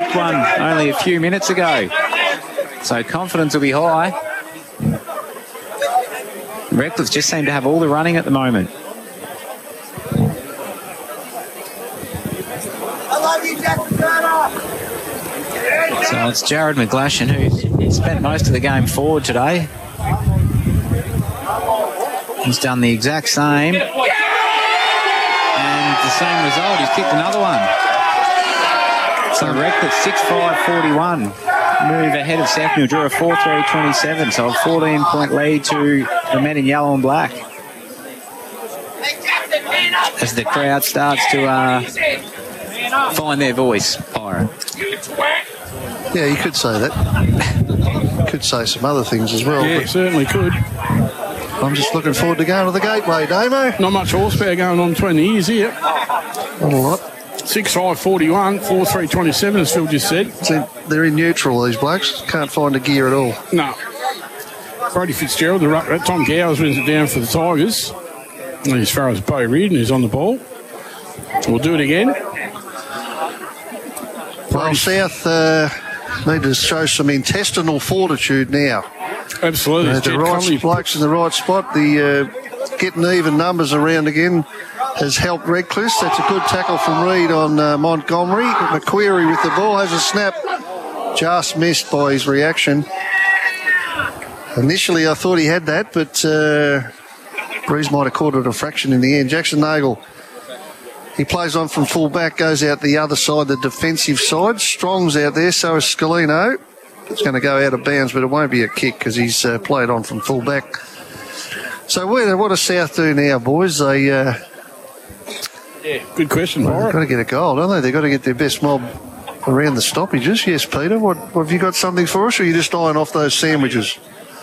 kicked one only a few minutes ago. So confidence will be high. Redcliffe just seem to have all the running at the moment. So it's Jared McGlashan who's spent most of the game forward today. He's done the exact same. And the same result, he's kicked another one. So Redcliffe 6-5-41. Move ahead of South Mildura 4-3-27. So a 14-point lead to the men in yellow and black. As the crowd starts to find their voice, Byron. Yeah, you could say that. Could say some other things as well. Yeah, certainly could. I'm just looking forward to going to the Gateway, Damo. Not much horsepower going on between the ears here. Not a lot. 6-5-41, 4-3-27, as Phil just said. See, they're in neutral, these blokes. Can't find a gear at all. No. Brody Fitzgerald, Tom Gowers wins it down for the Tigers. And as far as Bo Reardon, who's on the ball. We'll do it again. Well, South need to show some intestinal fortitude now. Absolutely. The right blokes in the right spot. The getting even numbers around again has helped Redcliffe. That's a good tackle from Reid on Montgomery. McQuarrie with the ball has a snap. Just missed by his reaction. Initially, I thought he had that, but Breeze might have caught it a fraction in the end. Jackson Nagle, he plays on from full back, goes out the other side, the defensive side. Strong's out there, so is Scalino. It's going to go out of bounds, but it won't be a kick because he's played on from full back. So what does South do now, boys? They good question, Byron. They've got to get a goal, don't they? They've got to get their best mob around the stoppages. Yes, Peter. What have you got something for us, or are you just eyeing off those sandwiches?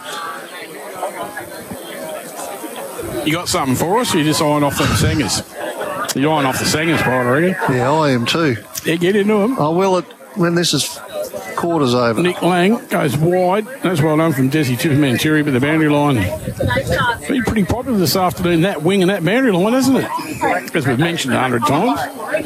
You got something for us, or you just eyeing off the singers? You're eyeing off the singers, Byron, I reckon. Yeah, I am too. Yeah, get into them. I will when this is quarters over. Nick Lang goes wide. That's well done from Desi Tipperman-Terry, but the boundary line been pretty popular this afternoon, that wing and that boundary line, hasn't it? As we've mentioned 100 times.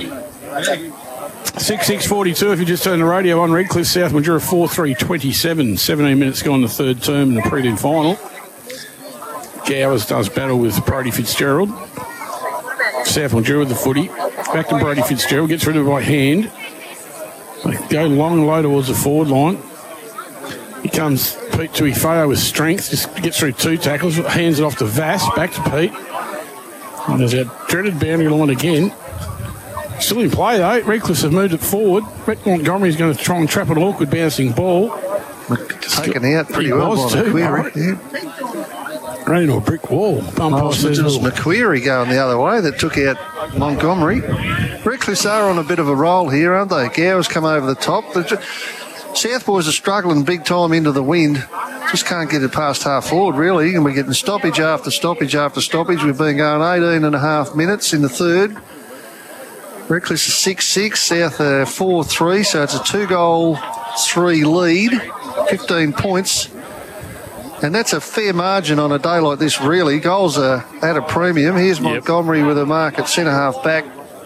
6-6-42 if you just turn the radio on. Redcliffe South Mildura 4-3-27. 17 minutes gone the third term in the prelim final. Gowers does battle with Brody Fitzgerald. South Mildura with the footy. Back to Brody Fitzgerald. Gets rid of it by hand. They go long and low towards the forward line. Here comes Pete Tuifeo with strength. Just gets through two tackles. Hands it off to Vass. Back to Pete. And there's that dreaded boundary line again. Still in play though. Redcliffe have moved it forward. Brett Montgomery's going to try and trap an awkward bouncing ball. Taken out pretty well by McQuarrie. Yeah. Ran into a brick wall. It was McQuarrie going the other way that took out Montgomery. Redcliffe are on a bit of a roll here, aren't they? Gowers come over the top. South boys are struggling big time into the wind. Just can't get it past half forward, really. And we're getting stoppage after stoppage after stoppage. We've been going 18 and a half minutes in the third. Redcliffe is 6-6, South 4-3, so it's a 2-goal, 3 lead, 15 points. And that's a fair margin on a day like this, really. Goals are at a premium. Here's Montgomery with a mark at centre-half back.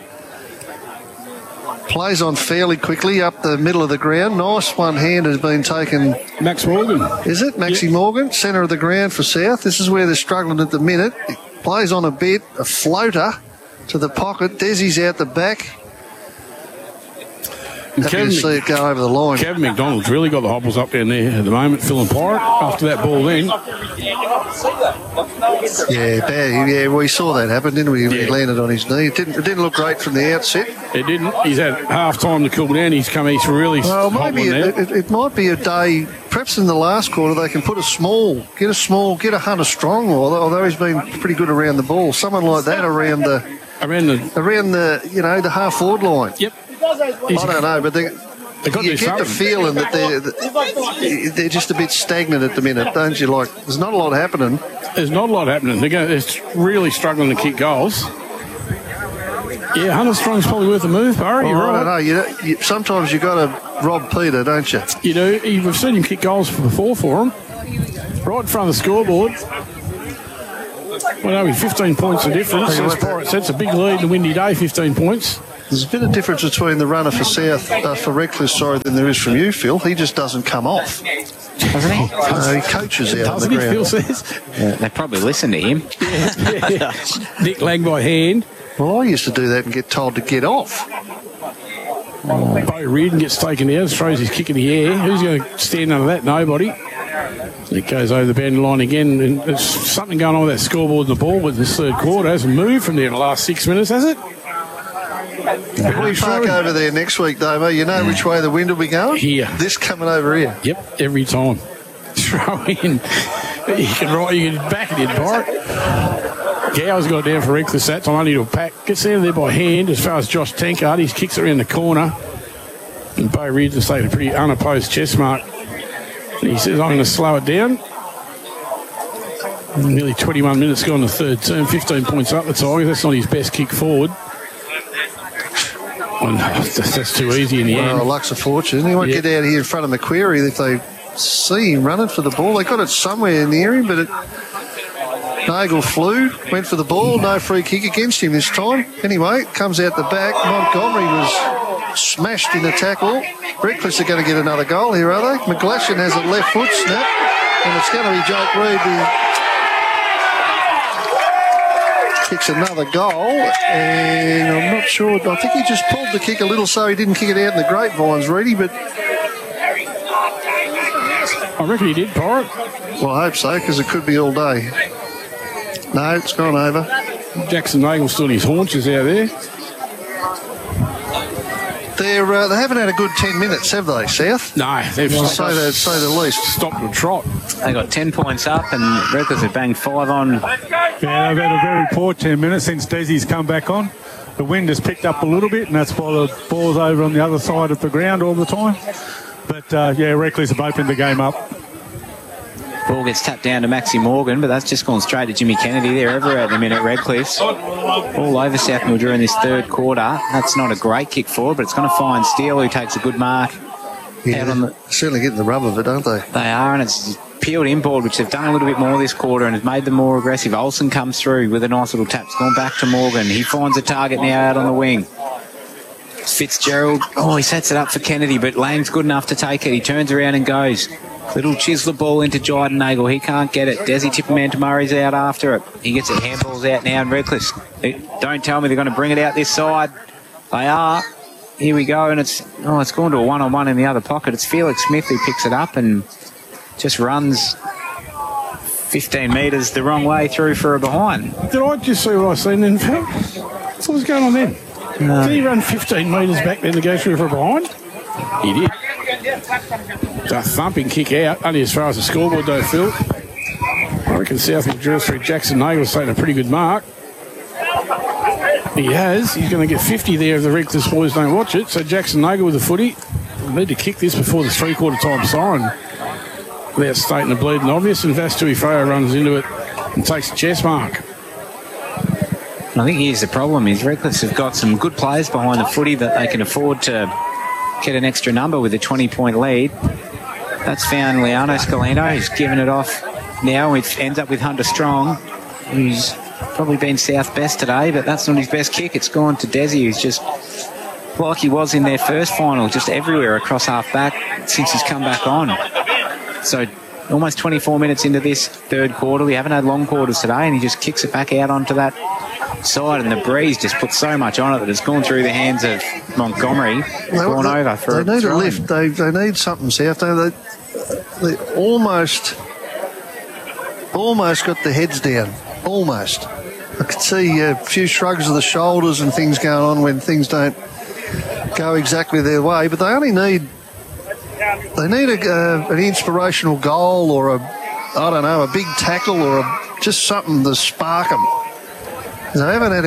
Plays on fairly quickly up the middle of the ground. Nice one hand has been taken. Max Morgan. Is it? Maxie Morgan, centre of the ground for South. This is where they're struggling at the minute. Plays on a bit, a floater to the pocket. Desi's out the back. Happy to see it go over the line. Kevin McDonald's really got the hobbles up down there at the moment, filling Pirate after that ball then. Yeah, bad. Yeah, we saw that happen, didn't we? He landed on his knee. It didn't look great from the outset. It didn't. He's had half time to cool down. He's really maybe it might be a day, perhaps in the last quarter, they can put get a Hunter Strong, although he's been pretty good around the ball. Someone like that around the the half forward line. Yep. I don't know, but you get the feeling that they're just a bit stagnant at the minute, don't you? Like, there's not a lot happening. There's not a lot happening. They're really struggling to kick goals. Yeah, Hunter Strong's probably worth a move, Barry. You're right. I don't know. Sometimes you got to rob Peter, don't you? You do. We've seen him kick goals before for him. Right in front of the scoreboard. Well, only 15 points of difference. That's a big lead in a windy day, 15 points. There's a bit of difference between the runner for South, for Redcliffe, than there is from you, Phil. He just doesn't come off. Doesn't he? He coaches out on the Doesn't he, ground. Phil says? They probably listen to him. Nick Lang by hand. Well, I used to do that and get told to get off. Bo Reardon gets taken down, throws his kick in the air. Who's going to stand under that? Nobody. It goes over the boundary line again, and there's something going on with that scoreboard and the ball with this third quarter. It hasn't moved from there in the last 6 minutes, has it? If we park over there next week, Damo, you know which way the wind will be going? Here. This coming over here. Yep, every time. Throw in. You can back it in, Bart. Gower's got it down for Redcliffe that time, only to a pack. Gets out of there by hand as far as Josh Tankard. He kicks it around the corner. And Bo Reardon's taking a pretty unopposed chest mark. And he says, I'm going to slow it down. Nearly 21 minutes gone in the third term, 15 points up the Tigers. That's not his best kick forward. And that's too easy in the end. Well, luck's a fortune. He won't get out here in front of Macquarie if they see him running for the ball. They got it somewhere near him, but Nagel flew, went for the ball. No free kick against him this time. Anyway, it comes out the back. Montgomery was smashed in the tackle. Redcliffe are going to get another goal here, are they? McGlashan has a left foot snap, and it's going to be Jake Reid who kicks another goal, and I'm not sure. I think he just pulled the kick a little so he didn't kick it out in the grapevines, Reedy, but I reckon he did, Pirate. well, I hope so, because it could be all day. No, it's gone over. Jackson Nagel's still on his haunches out there. They haven't had a good 10 minutes, have they, South? No, they've Say the least. stopped to trot. They got 10 points up, and Redcliffe have banged 5 on. Yeah, they've had a very poor 10 minutes since Desi's come back on. The wind has picked up a little bit, and that's why the ball's over on the other side of the ground all the time. But, Redcliffe have opened the game up. Ball gets tapped down to Maxi Morgan, but that's just gone straight to Jimmy Kennedy. They're everywhere at the minute, Redcliffe. All over South Mildura in this third quarter. That's not a great kick forward, but it's going to find Steele, who takes a good mark. Yeah, they're certainly getting the rub of it, aren't they? They are, and it's peeled inboard, which they've done a little bit more this quarter and has made them more aggressive. Olsen comes through with a nice little tap. It's gone back to Morgan. He finds a target now out on the wing. Fitzgerald, he sets it up for Kennedy, but Lang's good enough to take it. He turns around and goes. Little chisler ball into Jyden Nagle. He can't get it. Desi Tipperman Murray's out after it. He gets it. Handballs out now, and Redcliffe. Don't tell me they're going to bring it out this side. They are. Here we go, and it's gone to a one-on-one in the other pocket. It's Felix Smith who picks it up and just runs 15 metres the wrong way through for a behind. Did I just see what I seen then, Phil? What was going on then? Did he run 15 metres back then to go through for a behind? He did. A thumping kick out, only as far as the scoreboard though, Phil. I reckon South Mildura through Jackson Nagle's taken a pretty good mark. He has. He's going to get 50 there if the Redcliffe boys don't watch it. So Jackson Nagle with the footy. We'll need to kick this before the three-quarter time siren. Without stating the bleeding obvious, and Vastui Freo runs into it and takes a chest mark. I think here's the problem is Redcliffe have got some good players behind the footy that they can afford to get an extra number with a 20-point lead. That's found Leano Scalino, who's given it off now. It ends up with Hunter Strong, who's probably been South best today, but that's not his best kick. It's gone to Desi, who's just like he was in their first final, just everywhere across half-back since he's come back on. So almost 24 minutes into this third quarter. We haven't had long quarters today, and he just kicks it back out onto that side, and the breeze just put so much on it that it's gone through the hands of Montgomery. Gone over for they need a a lift. They need something, South. They almost got the heads down. Almost. I could see a few shrugs of the shoulders and things going on when things don't go exactly their way, but they only need an inspirational goal or a big tackle or just something to spark them. They haven't had a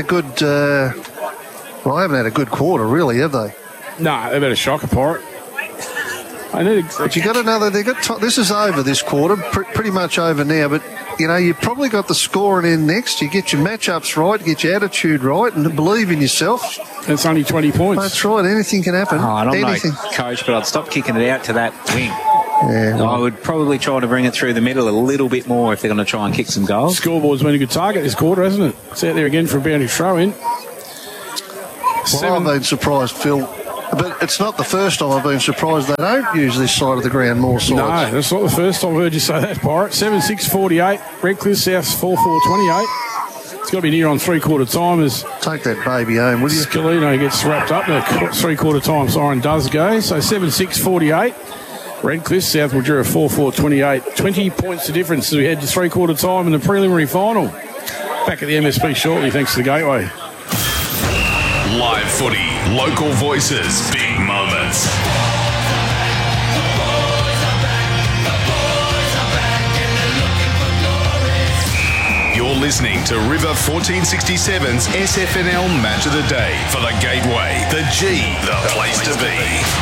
good quarter, really, have they? No, they've had a shocker for it. But you got another. This is over this quarter, pretty much over now. But you've probably got the scoring in next. You get your matchups right, get your attitude right, and believe in yourself. It's only 20 points. That's right. Anything can happen. I'm Anything. no coach, but I'd stop kicking it out to that wing. Yeah, I would probably try to bring it through the middle a little bit more if they're going to try and kick some goals. Scoreboard's been a good target this quarter, hasn't it? It's out there again for a boundary throw-in. I've been surprised, Phil. But it's not the first time I've been surprised they don't use this side of the ground more sides. No, that's not the first time I've heard you say that, Pirate. 7-6-48. Redcliffe South's 4-4-28. It's got to be near on three-quarter time as Take that baby home, will you? Scalino gets wrapped up. The three-quarter time siren does go. So 7-6-48. Redcliffe, South Mildura 4-4-28. 20 points the difference as we head to three-quarter time in the preliminary final. Back at the MSP shortly, thanks to the Gateway. Live footy, local voices, big moments. You're listening to River 1467's SFNL Match of the Day for the Gateway. The G, the place to be.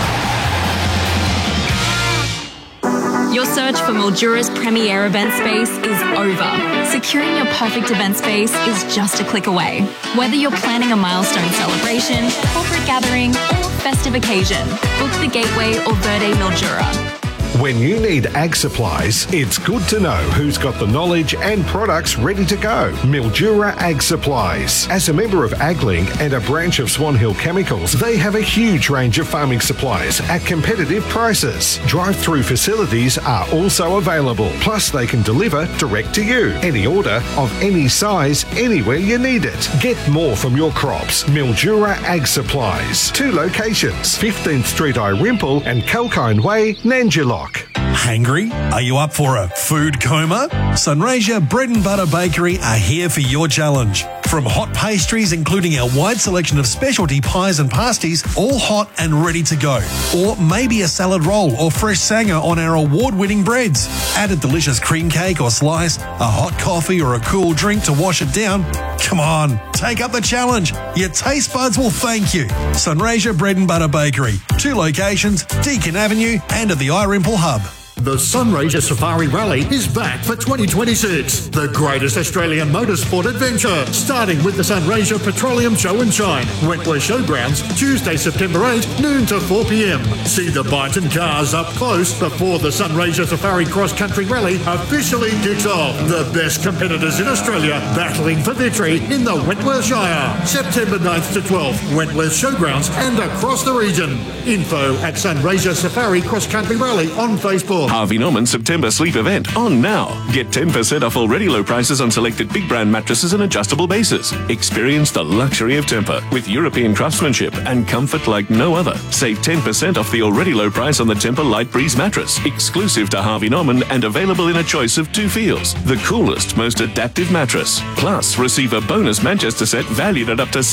Your search for Mildura's premier event space is over. Securing your perfect event space is just a click away. Whether you're planning a milestone celebration, corporate gathering, or festive occasion, book the Gateway or Verde Mildura. When you need ag supplies, it's good to know who's got the knowledge and products ready to go. Mildura Ag Supplies. As a member of AgLink and a branch of Swan Hill Chemicals, they have a huge range of farming supplies at competitive prices. Drive-through facilities are also available. Plus, they can deliver direct to you. Any order of any size, anywhere you need it. Get more from your crops. Mildura Ag Supplies. 2 locations, 15th Street, Irimple and Kalkine Way, Nanjalok. Hangry? Are you up for a food coma? Sunraysia Bread and Butter Bakery are here for your challenge. From hot pastries, including our wide selection of specialty pies and pasties, all hot and ready to go. Or maybe a salad roll or fresh sanger on our award-winning breads. Add a delicious cream cake or slice, a hot coffee or a cool drink to wash it down. Come on, take up the challenge. Your taste buds will thank you. Sunraysia Bread and Butter Bakery. 2 locations, Deakin Avenue and at the Irimple Hub. The Sunraysia Safari Rally is back for 2026. The greatest Australian motorsport adventure, starting with the Sunraysia Petroleum Show and Shine, Wentworth Showgrounds, Tuesday, September 8, noon to 4 p.m. See the Byton cars up close before the Sunraysia Safari Cross Country Rally officially kicks off. The best competitors in Australia battling for victory in the Wentworth Shire. September 9th to 12th, Wentworth Showgrounds and across the region. Info at Sunraysia Safari Cross Country Rally on Facebook. Harvey Norman September sleep event on now. Get 10% off already low prices on selected big brand mattresses and adjustable bases. Experience the luxury of Tempur with European craftsmanship and comfort like no other. Save 10% off the already low price on the Tempur Light Breeze mattress, exclusive to Harvey Norman and available in a choice of 2 feels. The coolest, most adaptive mattress. Plus, receive a bonus Manchester set valued at up to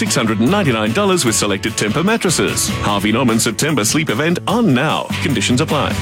$699 with selected Tempur mattresses. Harvey Norman September sleep event on now. Conditions apply.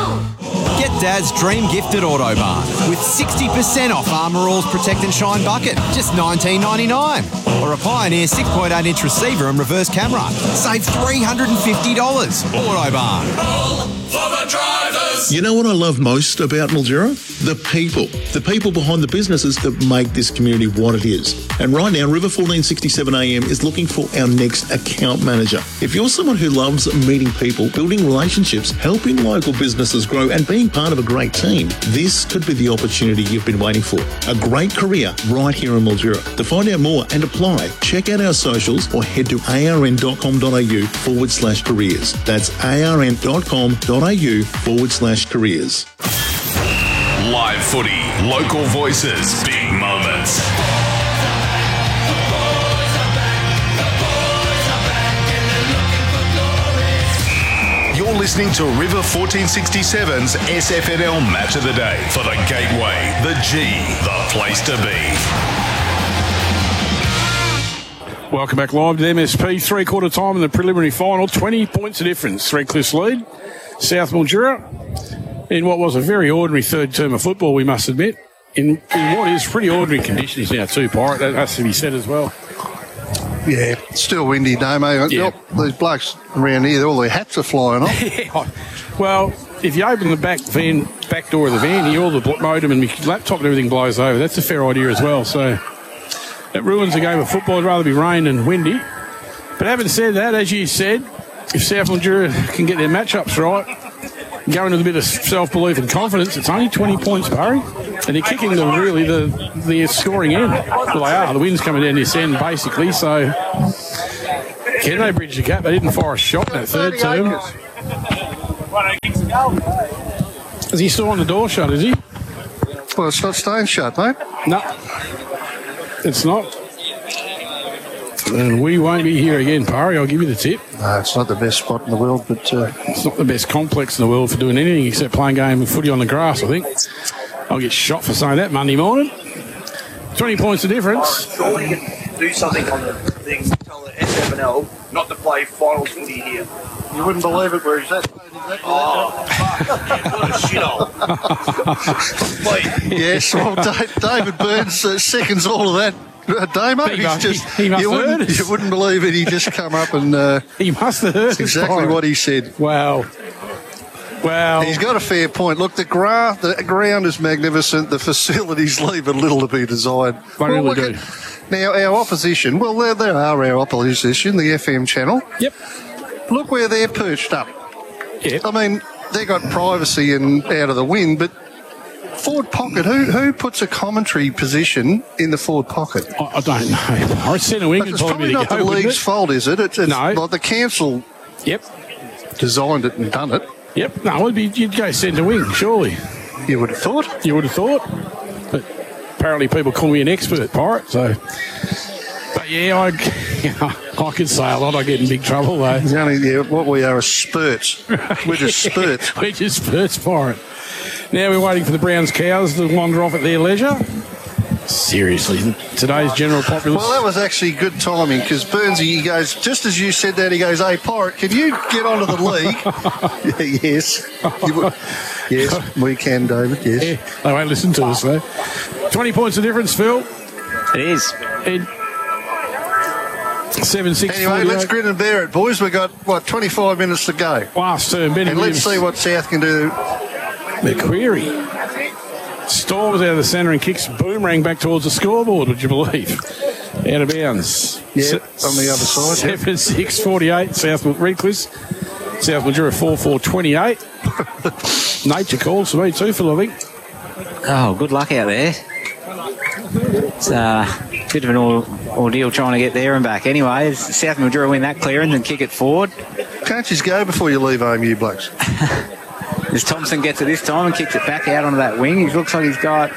Get Dad's dream gift at Autobarn with 60% off Armour All's Protect and Shine bucket, just $19.99. Or a Pioneer 6.8-inch receiver and reverse camera, save $350. Autobarn. For the drivers. You know what I love most about Mildura? The people. The people behind the businesses that make this community what it is. And right now, River 1467 AM is looking for our next account manager. If you're someone who loves meeting people, building relationships, helping local businesses grow and being part of a great team, this could be the opportunity you've been waiting for. A great career right here in Mildura. To find out more and apply, check out our socials or head to arn.com.au/careers. That's arn.com.au/careers. Live footy, local voices, big moments. You're listening to River 1467's SFNL Match of the Day for the Gateway, the G, the place to be. Welcome back live to the MSP. Three-quarter time in the preliminary final. 20 points of difference. Redcliffe's lead. South Mildura in what was a very ordinary third term of football, we must admit. In what is pretty ordinary conditions now too, Pirate. That has to be said as well. Yeah, it's still windy, Damo. Yeah. These blokes around here, all their hats are flying off. Yeah. Well, if you open the back door of the van, you hear all the modem and laptop and everything blows over. That's a fair idea as well. So it ruins the game of football. It'd rather be rain and windy. But having said that, as you said, if South Mildura can get their matchups right, go into a bit of self-belief and confidence, it's only 20 points, Barry. And they're kicking the scoring end. Well, they are. The wind's coming down this end, basically. So Can they bridge the gap? They didn't fire a shot in that third term. Is he still on the door shut, is he? Well, it's not staying shut, mate. No, it's not. And we won't be here again, Parry. I'll give you the tip. No, it's not the best spot in the world, but... it's not the best complex in the world for doing anything except playing game of footy on the grass, I think. I'll get shot for saying that Monday morning. 20 points of difference. Do something on the thing, tell the SFNL not to play finals footy here. You wouldn't believe it where he's at. Oh, fuck. What a shithole. Yes, well, David Burns seconds all of that. Damo, He must have heard us. you wouldn't believe it. He just come up and he must have heard us, exactly Byron. what he said. Wow. He's got a fair point. Look, the ground is magnificent. The facilities leave a little to be desired. They really do. Now, our opposition, well, there are our opposition, the FM channel. Yep. Look where they're perched up. Yep. I mean, they got privacy and out of the wind, but forward pocket, who puts a commentary position in the forward pocket? I don't know. I centre wing would It's probably probably be not the league's fault, is it? It's No. like the council designed it and done it. Yep. No, you'd go centre wing, surely. You would have thought. You would have thought. But apparently people call me an expert, Pirate, so... But yeah, I could say a lot. I get in big trouble, though. What we are is spurts. We're just spurts. We're just spurts, Pirate. Now we're waiting for the Browns cows to wander off at their leisure. Seriously, today's general populace... Well, that was actually good timing because Burnsy, he goes, just as you said that, he goes, hey, Pirate, can you get onto the league? Yes. Yes, we can, David, yes. Yeah, they won't listen to us, though. 20 points of difference, Phil. It is. 7-6. Anyway, let's grin and bear it, boys. We've got, 25 minutes to go. Last term, Benny and let's see what South can do. McQuarrie storms out of the centre and kicks boomerang back towards the scoreboard, would you believe? Out of bounds. Yeah, on the other side. 7-6-48, South Redcliffe. South Mildura 4-4-28. Nature calls for me too, Phil, I think. Oh, good luck out there. It's a bit of an ordeal trying to get there and back. Anyway, South Mildura win that clearance and kick it forward. Can't you just go before you leave home, you blokes? As Thompson gets it this time and kicks it back out onto that wing, it looks like he's got...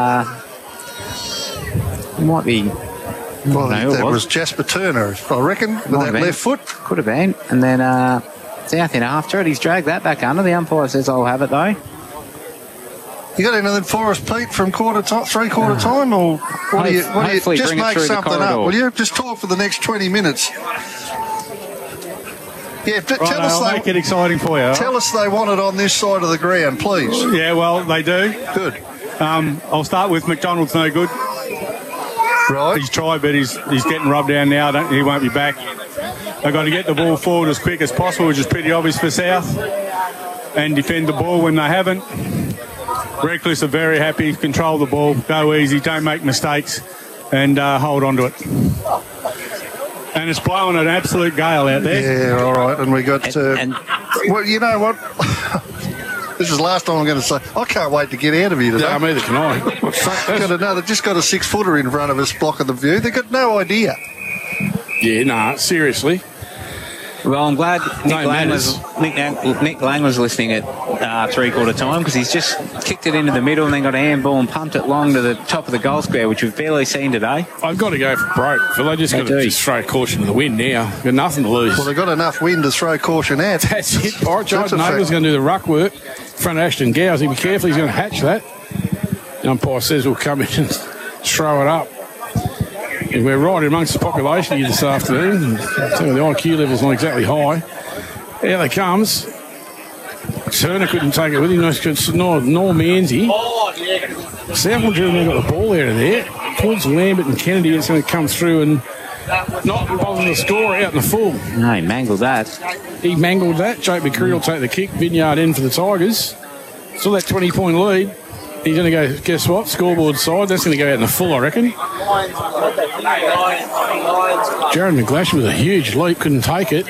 might be... Well, that was Jasper Turner, I reckon, with that left foot. Could have been. And then South in after it. He's dragged that back under. The umpire says, I'll have it, though. You got anything for us, Pete, from three-quarter time? Or what do you just bring it make through the something up, corridor. will you? Just talk for the next 20 minutes. Yeah, but Right, I'll make it exciting for you. Tell us they want it on this side of the ground, please. Yeah, well, they do. Good. I'll start with McDonald's no good. Right. He's tried, but he's getting rubbed down now. He won't be back. They've got to get the ball forward as quick as possible, which is pretty obvious for South, and defend the ball when they haven't. Redcliffe are very happy. Control the ball, go easy, don't make mistakes, and hold on to it. And it's blowing an absolute gale out there. Yeah, all right. And we got... well, you know what? This is the last time I'm going to say. I can't wait to get out of here today. Yeah, neither can I. They've just got a 6-footer in front of us blocking the view. They've got no idea. Yeah, nah, seriously. Well, I'm glad Nick Lang was listening at three-quarter time because he's just kicked it into the middle and then got a handball and pumped it long to the top of the goal square, which we've barely seen today. I've got to go for broke. Phil, they just got to just throw caution to the wind now. Got nothing to lose. Well, they've got enough wind to throw caution at. That's it. All right, Jordan Nagler's going to do the ruck work in front of Ashton Gowers. He'll be careful. He's going to hatch that. The umpire says we'll come in and throw it up. And we're right amongst the population here this afternoon. Some of the IQ level's not exactly high. Here they comes. Turner couldn't take it with him, nor Manzi. South Mildura got the ball out of there. Towards Lambert and Kennedy, it's going to come through and not bother the score out in the full. No, he mangled that. He mangled that. Jake McCreary will take the kick. Vineyard in for the Tigers. Still that 20-point lead. He's going to go, guess what, scoreboard side. That's going to go out in the full, I reckon. Jared McGlash with a huge leap, couldn't take it.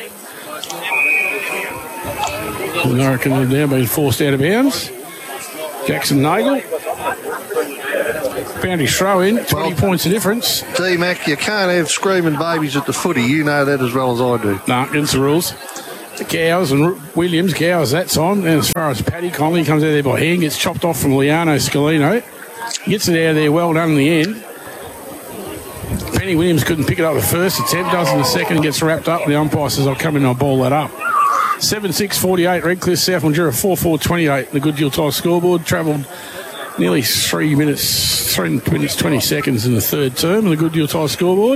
And I reckon they've now been forced out of bounds. Jackson Nagel Boundary throw in, 20 points of difference. D-Mac, you can't have screaming babies at the footy. You know that as well as I do. No, against the rules. Gowers and Williams. Gowers that time. And as far as Paddy Connolly comes out there by hand, gets chopped off from Liano Scalino. Gets it out of there, well done in the end. Penny Williams couldn't pick it up the first attempt, does in the second, gets wrapped up. The umpire says, I'll come in and I'll ball that up. 7-6-48, Redcliffe, South Mildura 4-4-28. The Goodyear Tire scoreboard travelled nearly 3 minutes 20 seconds in the third term of the Goodyear Tire scoreboard.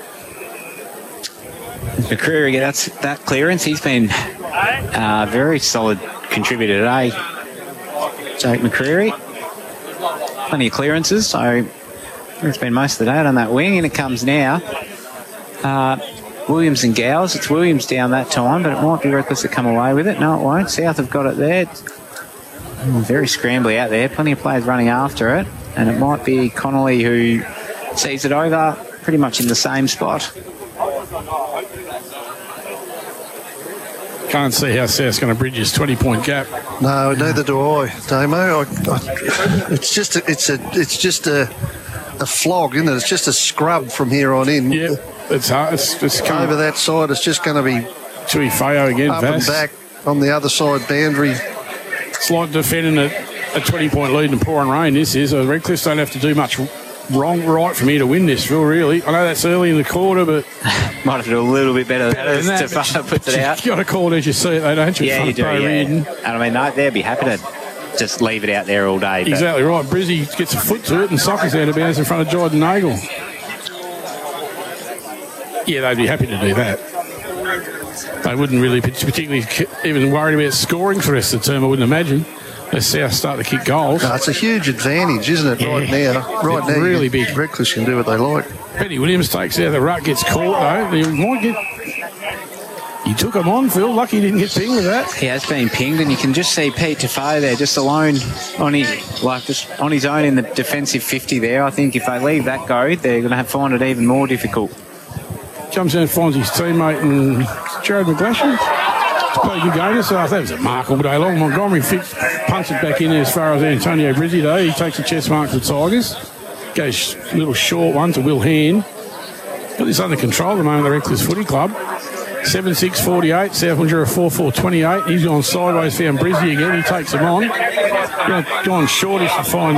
McCreary gets that clearance. He's been a very solid contributor today. Jake McCreary. Plenty of clearances, so it's been most of the day on that wing, and it comes now. Williams and Gowers. It's Williams down that time, but it might be Reckless to come away with it. No, it won't. South have got it there. Very scrambly out there. Plenty of players running after it, and it might be Connolly who sees it over pretty much in the same spot. Can't see how South's going to bridge his 20-point gap. No, neither do I, Damo. It's just a flog, isn't it? It's just a scrub from here on in. Yeah, it's hard. It's over that side. It's just going to be Tui Feo again. Up Vass. and back on the other side boundary. It's like defending a 20-point lead in pouring rain. This is. The Redcliffs don't have to do much right from here to win this, Phil, really. I know that's early in the quarter, but might have to do a little bit better than that to put it out. You've got to call it as you see it, though, don't you? Yeah, you do, yeah. And I mean, they'd be happy to just leave it out there all day. But exactly right. Brizzy gets a foot to it and Soccer's out of bounds in front of Jordan Nagel. Yeah, they'd be happy to do that. They wouldn't really particularly even worried about scoring for the rest of the term, I wouldn't imagine. As South start to kick goals. No, it's a huge advantage, isn't it, right now? Right now, really big. Reckless can do what they like. Penny Williams takes out the ruck, gets caught, though. He took him on, Phil. Lucky he didn't get pinged with that. He has been pinged, and you can just see Pete Tafo there, just alone on his own in the defensive 50 there. I think if they leave that go, they're going to find it even more difficult. Comes in and finds his teammate and Jared McGlashan. It's a pretty good game. So that was a mark all day long. Montgomery punts it back in as far as Antonio Brizzy, though. He takes a chest mark for the Tigers. Goes a little short one to Will Hand. Got this under control at the moment, the Reckless Footy Club. 7-6-48, South Mildura 4-4-28. He's gone sideways, found Brizzy again. He takes him on. Gone shortish to find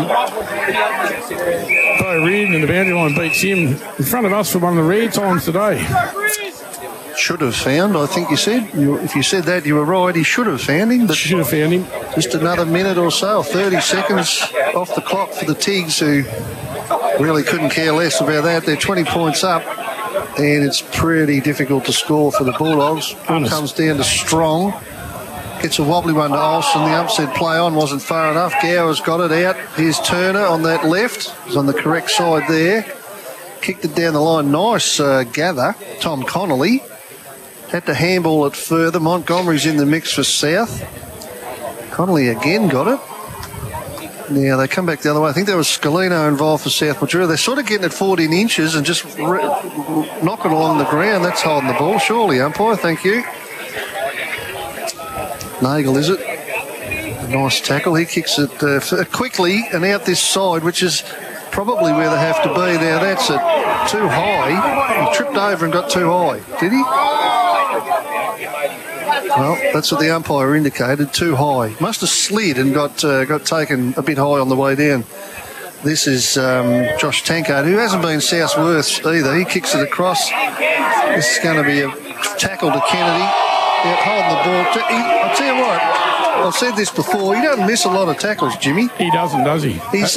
Bo Reardon, and the boundary line beats him in front of us for one of the rare times today. Should have found, I think you said. If you said that, you were right. He should have found him. But should have found him. Just another minute or so, 30 seconds off the clock for the Tigs, who really couldn't care less about that. They're 20 points up, and it's pretty difficult to score for the Bulldogs. Ball comes down to Strong. Gets a wobbly one to Olsen. The ump said play on, wasn't far enough. Gower's got it out. Here's Turner on that left. He's on the correct side there. Kicked it down the line. Nice gather. Tom Connolly. Had to handball it further. Montgomery's in the mix for South. Connolly again got it. Now they come back the other way. I think there was Scalino involved for South Mildura. They're sort of getting it 14 inches and just knocking along the ground. That's holding the ball. Surely, umpire. Thank you. Nagel, is it? A nice tackle. He kicks it quickly and out this side, which is probably where they have to be. Now that's it. Too high. He tripped over and got too high. Did he? Well, that's what the umpire indicated. Too high. Must have slid and got taken a bit high on the way down. This is Josh Tankard, who hasn't been Southworth either. He kicks it across. This is going to be a tackle to Kennedy. Out holding the ball. I'll tell you what, I've said this before, he doesn't miss a lot of tackles, Jimmy. He doesn't, does he? He's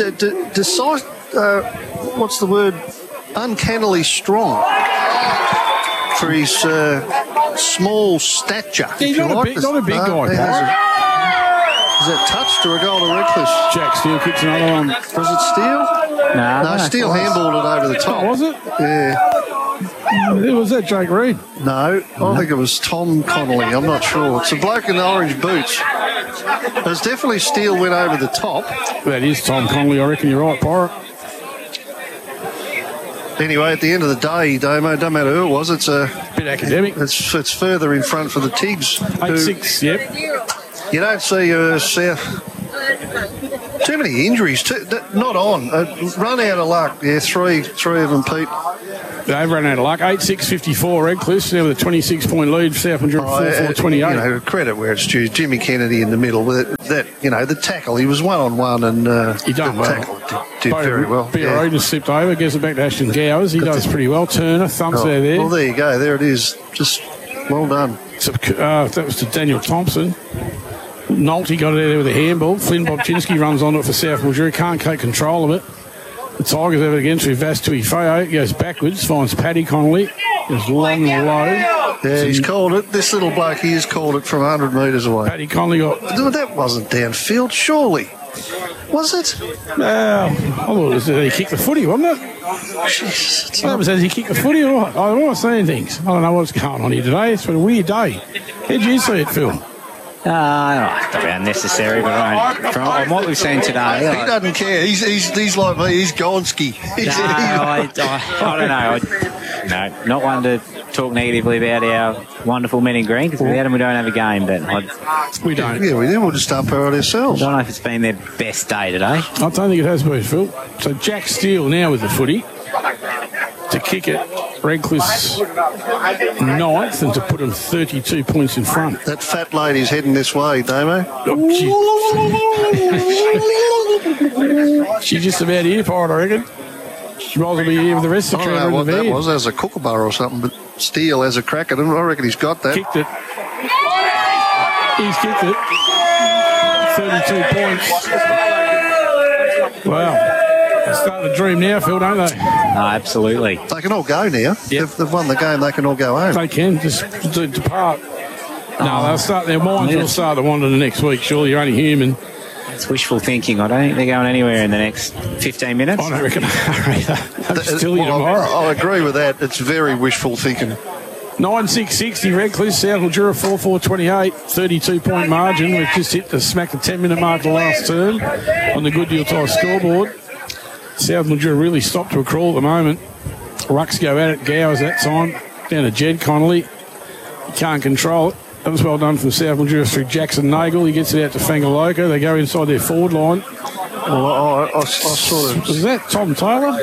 what's the word? Uncannily strong for his small stature. He's not a big guy. Is that touch to a goal to Reckless? Jack Steele kicks another one. Was it Steele? No, Steele handballed it over the top. Oh, was it? Yeah. Was that Jake Reid? No, I think it was Tom Connolly. I'm not sure. It's a bloke in the orange boots. It was definitely Steele went over the top. That is Tom Connolly. I reckon you're right, Pirate. Anyway, at the end of the day, Damo, don't matter who it was, it's a bit academic. It's further in front for the Tigs. 8-6, yep. You don't see South Too many injuries. Not on. Run out of luck. Yeah, three of them, Pete. They've run out of luck. 8-6-54 Redcliffe now with a 26-point lead. South Mildura 4-4-28. Credit where it's due. Jimmy Kennedy in the middle. The tackle. He was one-on-one and he done well. Did very well. Peter Oden slipped over. Gives it back to Ashton Gowers. He does pretty well. Turner, thumbs there. Well, there you go. There it is. Just well done. So, that was to Daniel Thompson. Nolte got it there with a handball. Flynn Bobchinski runs onto it for South Mildura. Can't take control of it. The Tigers have it again through Vastui Feo. Goes backwards, finds Paddy Connolly. Goes long and low. Yeah, he's called it. This little bloke, he has called it from 100 metres away. Paddy Connolly got... That wasn't downfield, surely. Was it? I thought it was he kicked the footy, wasn't it? Jesus. What happens? Has he kicked the footy or what? I'm always saying things. I don't know what's going on here today. It's been a weird day. How did you see it, Phil? Probably unnecessary, but from what we've seen today... He doesn't care. He's like me. He's Gonski. I don't know. No, not one to talk negatively about our wonderful men in green, because without them we don't have a game, but we don't. Yeah, we do. We'll just umpire it ourselves. I don't know if it's been their best day today. I don't think it has been, Phil. So Jack Steele now with the footy to kick it. Redcliffe's ninth and to put him 32 points in front. That fat lady's heading this way, Damo. She's just about here for it, I reckon. She might as well be here with the rest of the crowd. I don't know what that was. That was a kookaburra or something, but Steele has a crack at him. I reckon he's got that. Kicked it. He's kicked it. 32 points. Wow. They're starting to dream now, Phil, don't they? No, absolutely. They can all go now. Yep. They've won the game, they can all go home. They can, just depart. No, they'll start, their minds will start to wander the next week, surely. You're only human. It's wishful thinking. I don't think they're going anywhere in the next 15 minutes. I don't reckon they're still here tomorrow. I agree with that. It's very wishful thinking. 9-6-60 Redcliffe, South Mildura 4-4-28, 32-point margin. We've just hit the 10-minute mark of the last term on the Good Deal Tyre scoreboard. South Mildura really stopped to a crawl at the moment. Rucks go at it. Gowers that time. Down to Jed Connolly. He can't control it. That was well done from South Mildura through Jackson Nagel. He gets it out to Fangaloka. They go inside their forward line. Well, I sort of... Was that Tom Taylor?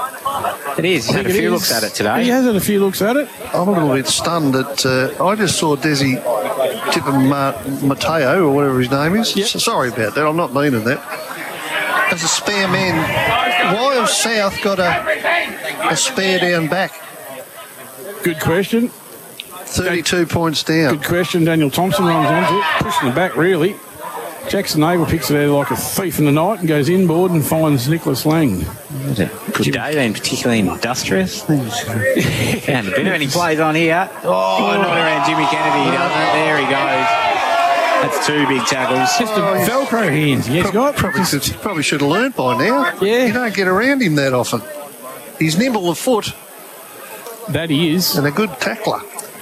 It is. He's had a few looks at it today. He has had a few looks at it. I'm a little bit stunned that I just saw Desi tipping Mateo, or whatever his name is. Yep. Sorry about that. I'm not meaning that. As a spare man, why have South got a spare down back? Good question. 32 points down. Good question. Daniel Thompson runs onto it, pushing the back really. Jackson Nagel picks it out like a thief in the night and goes inboard and finds Nicholas Lang. Good day then, particularly industrious. Found a bit of any plays on here. Oh, not around Jimmy Kennedy, he doesn't. There he goes. That's two big tackles. Just a Velcro hands. Yes, Scott. Probably should have learned by now. Yeah. You don't get around him that often. He's nimble of foot. That he is. And a good tackler.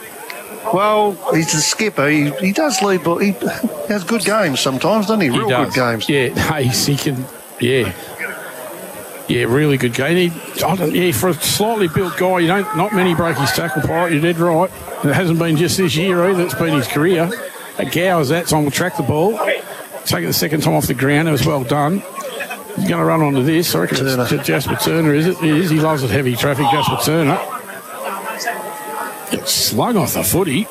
Well, he's the skipper. He does lead, but he has good games sometimes, doesn't he? Real good games. Yeah, he can. Yeah. Yeah, really good game. For a slightly built guy, not many break his tackle part. You're dead right. It hasn't been just this year either. It's been his career. At Gowers, that time will track the ball. Take it the second time off the ground. It was well done. He's going to run onto this. I reckon it's Jasper Turner, is it? It is. He loves it heavy traffic, Jasper Turner. Gets slung off the footy.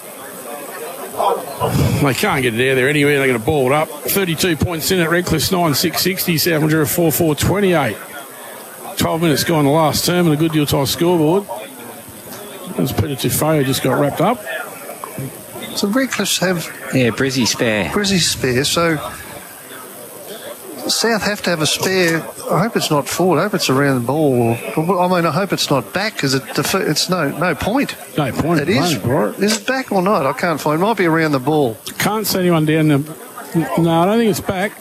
They can't get it out there anywhere. They're going to ball it up. 32 points in at Redcliffe, 9-6-60. South Mildura 4-4-28. 12 minutes gone the last term and the Good Deal Tyre scoreboard. As Peter Tufeo just got wrapped up. So Redcliffe's have... Yeah, Brizzy spare. Brizzy's spare, so... South have to have a spare. I hope it's not forward. I hope it's around the ball. I hope it's not back because it's no point. No point. It is. Is it back or not? I can't find. It might be around the ball. Can't see anyone down there. No, I don't think it's back.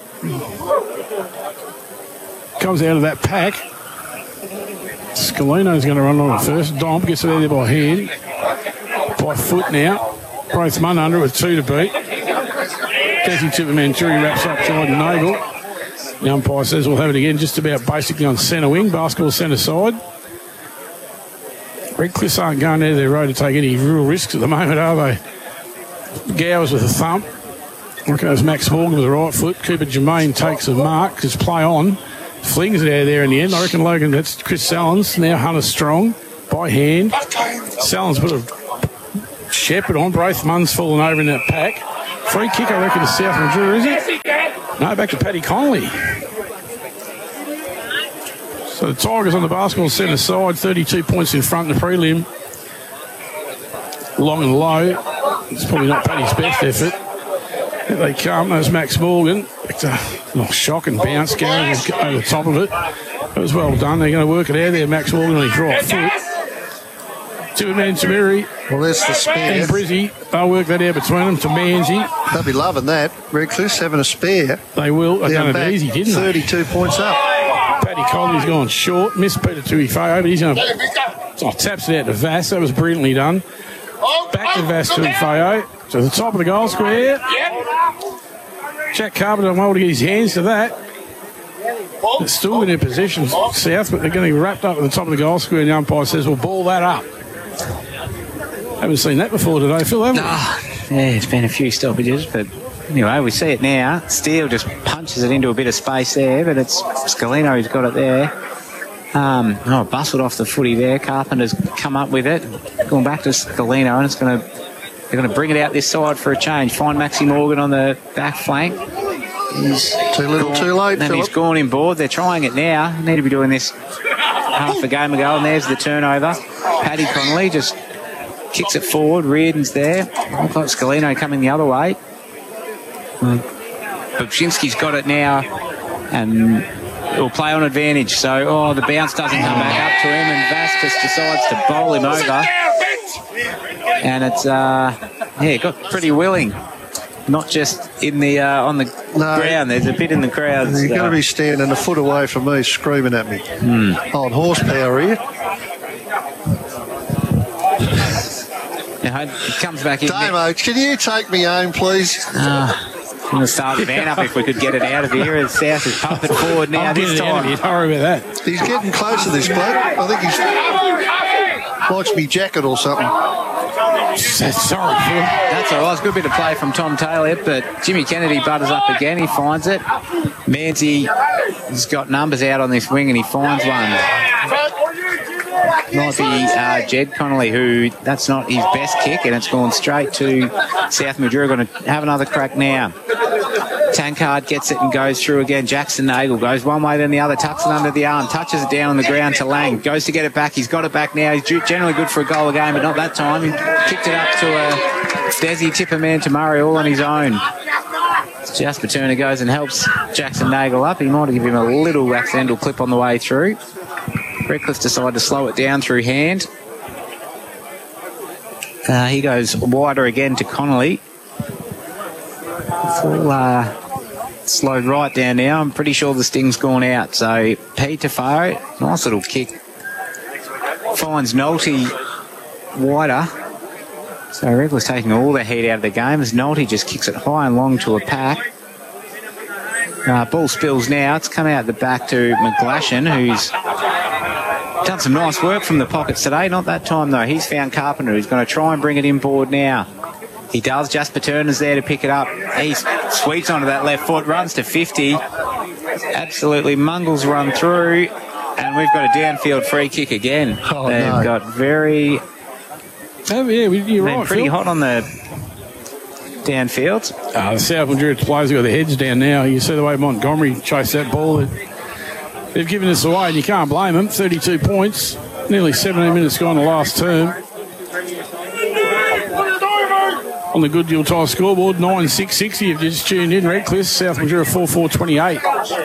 Comes out of that pack. Scalino's going to run on it first. Dom gets it out there by hand. By foot now. Braithman under with 2 to beat. Desi Tippermanturi wraps up Jordan Nagel. The umpire says we'll have it again just about basically on centre wing, basketball centre side. Redcliffe aren't going out of their road to take any real risks at the moment, are they? Gowers with a thump. Working as Max Morgan with the right foot. Cooper Jermaine takes a mark. Just play on. Flings it out there in the end. I reckon Logan, that's Chris Sallins. Now Hunter Strong by hand. Sallins put a shepherd on. Braith Munn's fallen over in that pack. Free kick, I reckon, to South Mildura, is it? No, back to Paddy Connolly. So the Tigers on the basketball centre side, 32 points in front in the prelim. Long and low. It's probably not Paddy's best effort. Here they come. There's Max Morgan. It's a shock and bounce. Gary was over the top of it. It was well done. They're going to work it out there. Max Morgan on his right foot. Two-man Tamiri. Well, there's the spare. And Brizzy. They'll work that out between them to Manzi. They'll be loving that. Redcliffe having a spare. They will. They done it back, easy, didn't 32 points up. Paddy Collins gone short. Missed Peter Tuifeo, but he's going to... taps it out to Vass. That was brilliantly done. Back to Vass Tuifeo. To the top of the goal square. Jack Carpenter done well to get his hands to that. They're still in their position, South, but they're going to be wrapped up at the top of the goal square, and the umpire says, well, ball that up. Haven't seen that before today, Phil, haven't we? Yeah, it's been a few stoppages, but anyway, we see it now. Steele just punches it into a bit of space there, but it's Scalino who's got it there. Bustled off the footy there. Carpenter's come up with it. Going back to Scalino, and they're going to bring it out this side for a change. Find Maxi Morgan on the back flank. He's too little, too late, and he's gone in board. They're trying it now. Need to be doing this half a game ago, and there's the turnover. Paddy Connolly just kicks it forward. Reardon's there. I've got Scalino coming the other way. Bubczynski's got it now, and he'll play on advantage. So, the bounce doesn't come back up to him, and Vass just decides to bowl him over. And it's, got pretty willing. Not just in the on the ground. There's a bit in the crowd. You're going to be standing a foot away from me, screaming at me. On horsepower here. Now, it comes back in. Damo, can you take me home, please? I'm going to start the van up if we could get it out of here. As South is pumping forward now this time. Don't worry about that. He's getting close to this bloke. I think he's watched me jacket or something. Sorry, Phil. That's all right. It's a good bit of play from Tom Taylor, but Jimmy Kennedy butters up again. He finds it. Manzi has got numbers out on this wing, and he finds one. Might be Jed Connolly, who that's not his best kick, and it's gone straight to South Mildura. Going to have another crack now. Tankard gets it and goes through again. Jackson Nagel goes one way then the other, tucks it under the arm, touches it down on the ground to Lang, goes to get it back. He's got it back now. He's generally good for a goal a game, but not that time. He kicked it up to Desi Tipperman to Murray all on his own. Jasper Turner goes and helps Jackson Nagel up. He might give him a little accidental clip on the way through. Redcliffe decided to slow it down through hand. He goes wider again to Connolly. Full slowed right down now. I'm pretty sure the sting's gone out. So Pete Tafaro, nice little kick. Finds Nolte wider. So Redcliffe's taking all the heat out of the game as Nolte just kicks it high and long to a pack. Ball spills now. It's come out the back to McGlashan, who's done some nice work from the pockets today. Not that time, though. He's found Carpenter, who's going to try and bring it inboard now. He does. Jasper Turner's there to pick it up. He sweeps onto that left foot, runs to 50. Absolutely mungles run through. And we've got a downfield free kick again. They've got very... you're right, pretty Phil. hot on the downfield. The South Mildura players have got their heads down now. You see the way Montgomery chased that ball. They've given us away, and you can't blame them. 32 points, nearly 17 minutes gone the last term. On the Good Deal Tire scoreboard, 9-6-60. You've just tuned in. Redcliffe, South Mildura 4-4-28.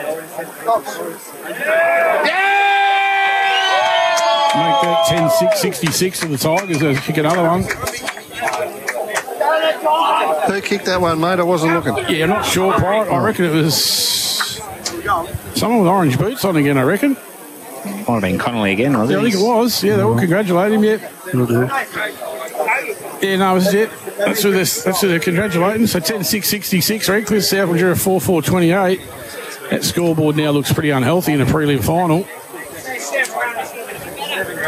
Make that 10-6-66 to the Tigers. They'll kick another one. Who kicked that one, mate? I wasn't looking. Yeah, I'm not sure, Pirate. I reckon it was someone with orange boots on again, I reckon. Might have been Connolly again, wasn't it? Yeah, I think it was. Yeah, they all congratulate him, yeah. Yeah, no, it was it. That's who they're congratulating. So 10-6-66. Redcliffe, South Mildura 4-4-28. That scoreboard now looks pretty unhealthy in the prelim final.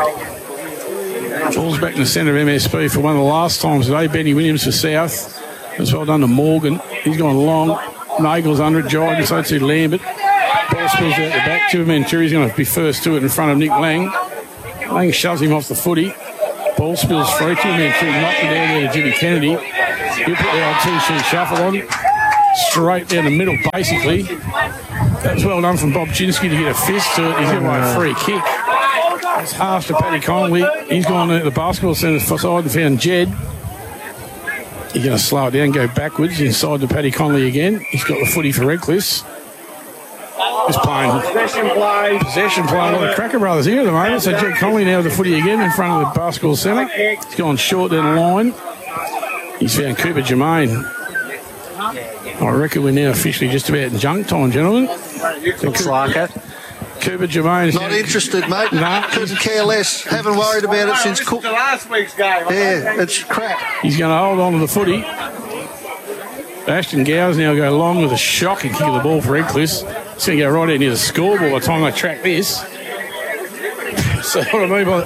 Ball's back in the centre of MSP for one of the last times today. Benny Williams for South. That's well done to Morgan. He's gone long. Nagel's under it. Jide, so to Lambert. Ball spills out the back. Chipper Venturi's going to be first to it in front of Nick Lang. Lang shoves him off the footy. Ball spills free. Chipper Venturi knocked it down there to Jimmy Kennedy. He'll put the old two-sheet shuffle on. Straight down the middle, basically. That was well done from Bob Chinsky to get a fist to it. He's given away a free kick. It's half to Paddy Connolly. He's gone at the basketball centre side and found Jed. He's going to slow it down, go backwards inside to Paddy Connolly again. He's got the footy for Redcliffe. He's playing possession play. A lot of Cracker Brothers here at the moment. So Jed Connolly now with the footy again in front of the basketball centre. He's gone short down the line. He's found Cooper Germain. I reckon we're now officially just about in junk time, gentlemen. Looks like it. Cooper Germain. Not interested, mate. No. Couldn't care less. Haven't worried about it since Cook. Last week's game. Yeah, it's crap. He's going to hold on to the footy. Ashton Gowers now go long with a shocking kick of the ball for Redcliffe. It's going to go right out near the scoreboard by the time they track this. So what I mean by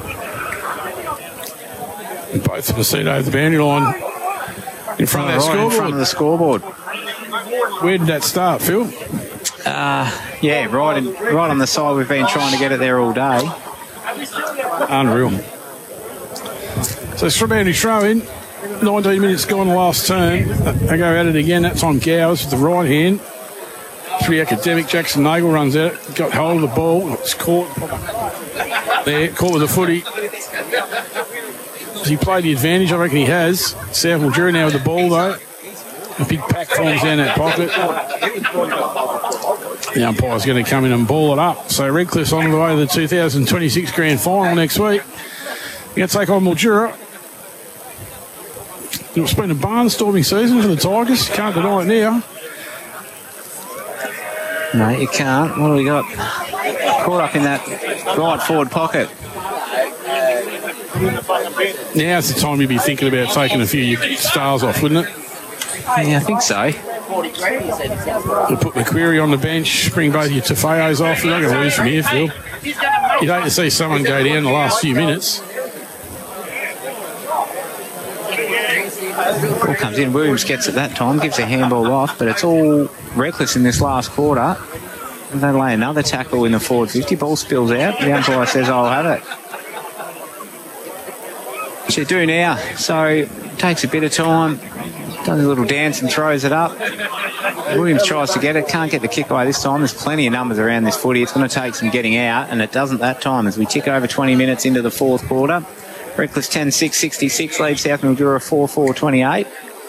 both of them see over the boundary line in front of that scoreboard. In front of the scoreboard. Where did that start, Phil? Yeah, right on the side. We've been trying to get it there all day. Unreal. So it's from boundary throw in. 19 minutes gone the last turn. They go at it again. That time Gowers with the right hand. 3 academic. Jackson Nagel runs out. Got hold of the ball. It's caught. There, caught with the footy. Has he played the advantage? I reckon he has. South Mildura now with the ball though. A big pack forms down that pocket. The umpire's going to come in and ball it up. So Redcliffe's on the way to the 2026 Grand Final next week. They're going to take on Mildura. It's been a barnstorming season for the Tigers. Can't deny it now. No, you can't. What do we got? Caught up in that right forward pocket. Now's the time you'd be thinking about taking a few of your stars off, wouldn't it? Yeah, I think so. We'll put McQuarrie on the bench, bring both your Tafeos off. You're not going to lose from here, Phil. You'd hate to see someone go down the last few minutes. Ball comes in. Williams gets it that time, gives a handball off, but it's all reckless in this last quarter. And they lay another tackle in the forward 50. Ball spills out. The umpire says, I'll have it. Which they do now. So it takes a bit of time. Does a little dance and throws it up. Williams tries to get it. Can't get the kick away this time. There's plenty of numbers around this footy. It's going to take some getting out, and it doesn't that time as we tick over 20 minutes into the fourth quarter. Reckless 10-6-66 lead South Mildura 4-4-28.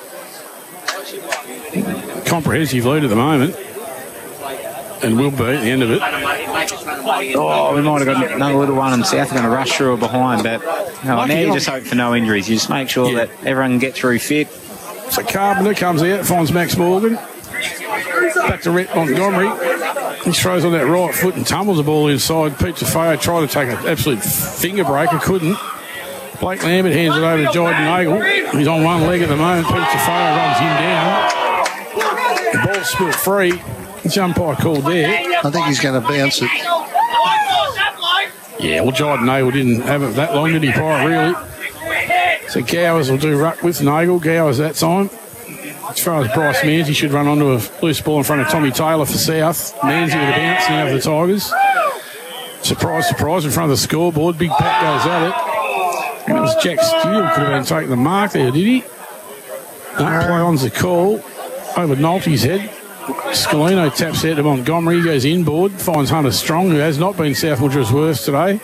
Comprehensive lead at the moment. And will be at the end of it. Oh, we might have got another little one, and South are going to rush through or behind, but now you just hope for no injuries. You just make sure that everyone can get through fit. So Carpenter comes out, finds Max Morgan. Back to Rhett Montgomery. He throws on that right foot and tumbles the ball inside. Pete Tafeo tried to take an absolute finger breaker, couldn't. Blake Lambert hands it over to Jordan Nagel. He's on one leg at the moment. Pete Tafeo runs him down. The ball's spilled free. The umpire called there. I think he's going to bounce it. Yeah, well, Jordan Nagel didn't have it that long, did he, Pirate, really? So Gowers will do ruck with Nagel. Gowers that time. As far as Bryce Manzi should run onto a loose ball in front of Tommy Taylor for South. Manzi with a bounce now for the Tigers. Surprise, surprise, in front of the scoreboard. Big Pat goes at it. And it was Jack Steele could have been taking the mark there, did he? No, play on's the call. Over Nolte's head. Scalino taps out to Montgomery. He goes inboard. Finds Hunter Strong, who has not been South Mildura's worst today.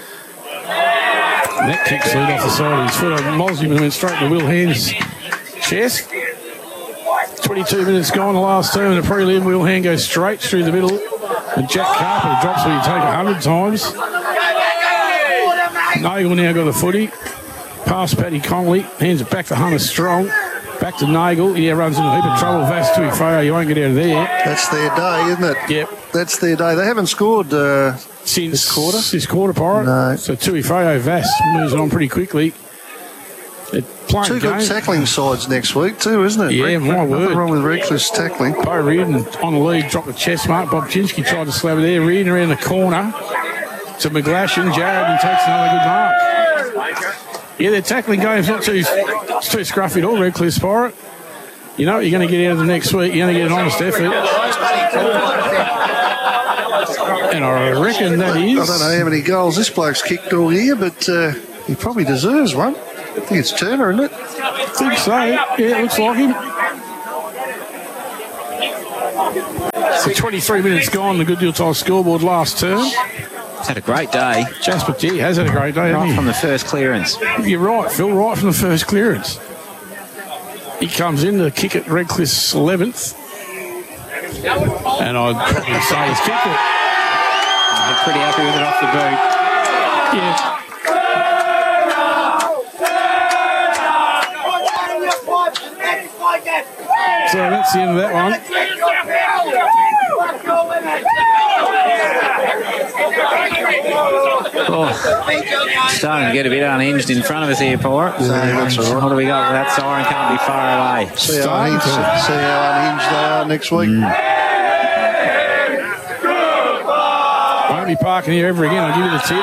And that kick slid off the side of his foot. Mosman went straight to Will Hand's chest. 22 minutes gone, the last turn of the prelim. Will Hand goes straight through the middle. And Jack Carpenter drops what you take 100 times. Nagel now got the footy. Past Paddy Connolly. Hands it back to Hunter Strong. Back to Nagel. He runs into a heap of trouble. Vass Tuifeo. You won't get out of there. That's their day, isn't it? Yep. That's their day. They haven't scored since this quarter. This quarter, Pirate. No. So Tuifeo Vass moves on pretty quickly. They're playing Two good tackling sides next week too, isn't it? Yeah, my word. Nothing wrong with Redcliffe's tackling. Bo Reardon on the lead, dropped the chest mark. Bob Chinsky tried to slap it there. Reardon around the corner to McGlashan. Jared and takes another good mark. Yeah, their tackling game's not too scruffy at all, Redcliffe's Pirate. You know what you're going to get out of the next week? You're going to get an honest effort. And I reckon that is... I don't know how many goals this bloke's kicked all year, but he probably deserves one. I think it's Turner, isn't it? I think so. Yeah, it looks like him. So 23 minutes gone, the Good Deal Time scoreboard last term. He's had a great day. Jasper G has had a great day, hasn't Right he? from the first clearance. You're right, Phil, right from the first clearance. He comes in to kick at Redcliffe's 11th. And I'd probably say he's kicked it. I'm pretty happy with it off the boot. Yeah. So that's the end of that one. Oh, starting to get a bit unhinged in front of us here, Port. So what do we got? That siren can't be far away. See how unhinged they are next week. Won't be parking here ever again. I'll give you the tip.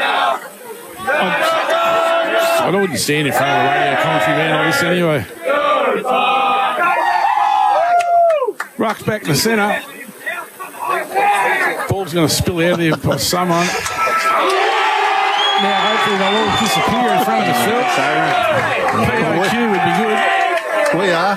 I wouldn't stand in front of a radio commentary van like this anyway. Ruck's back in the centre. Ball's going to spill out there by someone. Now, hopefully they'll all disappear in front of us, Phil. POQ would be good. We are.